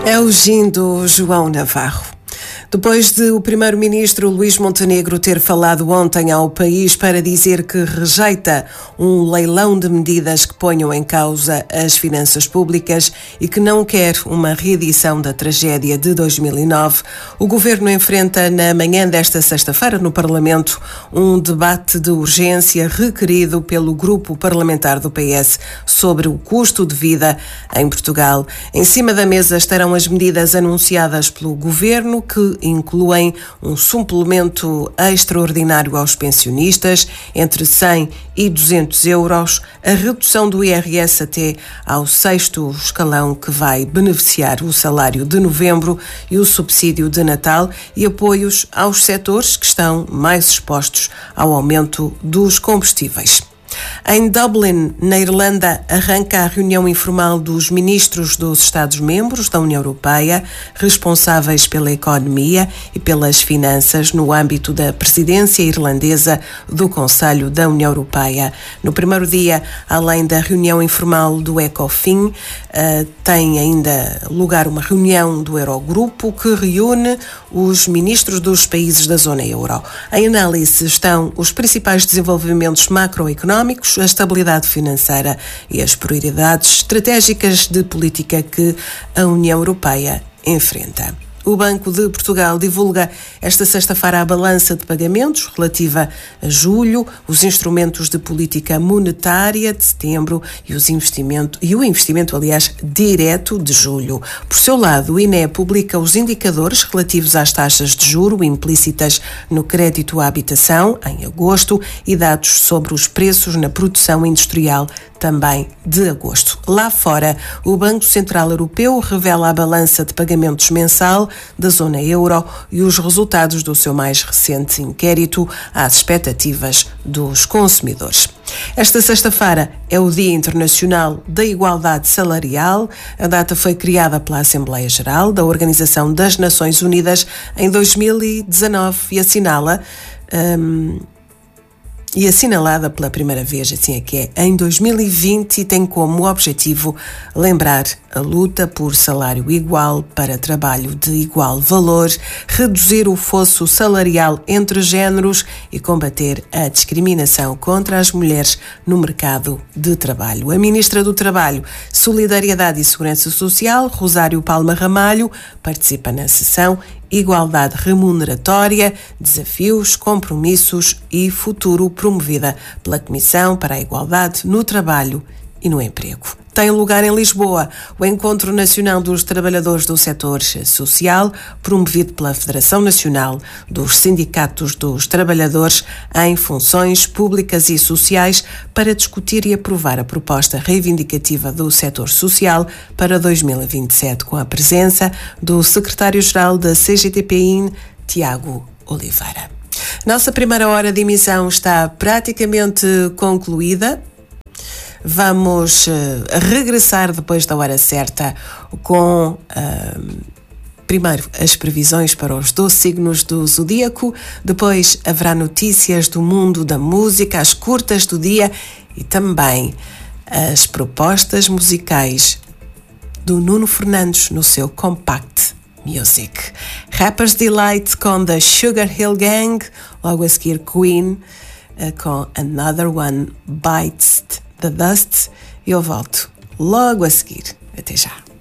É o gin do João Navarro. Depois de o primeiro-ministro Luís Montenegro ter falado ontem ao país para dizer que rejeita um leilão de medidas que ponham em causa as finanças públicas e que não quer uma reedição da tragédia de 2009, o governo enfrenta na manhã desta sexta-feira no Parlamento um debate de urgência requerido pelo grupo parlamentar do PS sobre o custo de vida em Portugal. Em cima da mesa estarão as medidas anunciadas pelo governo que incluem um suplemento extraordinário aos pensionistas, entre 100 e 200 euros, a redução do IRS até ao 6º escalão que vai beneficiar o salário de novembro e o subsídio de Natal e apoios aos setores que estão mais expostos ao aumento dos combustíveis. Em Dublin, na Irlanda, arranca a reunião informal dos ministros dos Estados-membros da União Europeia, responsáveis pela economia e pelas finanças no âmbito da presidência irlandesa do Conselho da União Europeia. No primeiro dia, além da reunião informal do ECOFIN, tem ainda lugar uma reunião do Eurogrupo que reúne os ministros dos países da zona euro. Em análise estão os principais desenvolvimentos macroeconómicos, a estabilidade financeira e as prioridades estratégicas de política que a União Europeia enfrenta. O Banco de Portugal divulga esta sexta-feira a balança de pagamentos relativa a julho, os instrumentos de política monetária de setembro e o investimento, direto de julho. Por seu lado, o INE publica os indicadores relativos às taxas de juro implícitas no crédito à habitação em agosto e dados sobre os preços na produção industrial também de agosto. Lá fora, o Banco Central Europeu revela a balança de pagamentos mensal da zona euro e os resultados do seu mais recente inquérito às expectativas dos consumidores. Esta sexta-feira é o Dia Internacional da Igualdade Salarial. A data foi criada pela Assembleia Geral da Organização das Nações Unidas em 2019 e assinalada pela primeira vez, assim é que é, em 2020 e tem como objetivo lembrar a luta por salário igual para trabalho de igual valor, reduzir o fosso salarial entre géneros e combater a discriminação contra as mulheres no mercado de trabalho. A Ministra do Trabalho, Solidariedade e Segurança Social, Rosário Palma Ramalho, participa na sessão Igualdade Remuneratória, Desafios, Compromissos e Futuro, promovida pela Comissão para a Igualdade no Trabalho e no Emprego. Tem lugar em Lisboa o Encontro Nacional dos Trabalhadores do Setor Social, promovido pela Federação Nacional dos Sindicatos dos Trabalhadores em Funções Públicas e Sociais, para discutir e aprovar a proposta reivindicativa do setor social para 2027, com a presença do secretário-geral da CGTP-IN, Tiago Oliveira. Nossa primeira hora de emissão está praticamente concluída. Vamos regressar depois da hora certa com, primeiro, as previsões para os 12 signos do zodíaco, depois haverá notícias do mundo da música, as curtas do dia e também as propostas musicais do Nuno Fernandes no seu Compact Music. Rapper's Delight com The Sugar Hill Gang, logo a seguir Queen com Another One Bites the Dust. Eu volto logo a seguir. Até já.